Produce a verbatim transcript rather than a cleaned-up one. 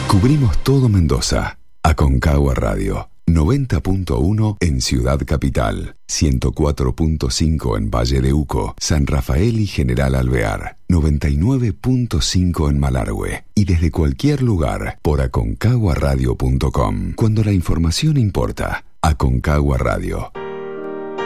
Cubrimos todo Mendoza. Aconcagua Radio. noventa punto uno en Ciudad Capital, ciento cuatro punto cinco en Valle de Uco, San Rafael y General Alvear, noventa y nueve punto cinco en Malargüe y desde cualquier lugar por aconcagua radio punto com. Cuando la información importa, Aconcagua Radio.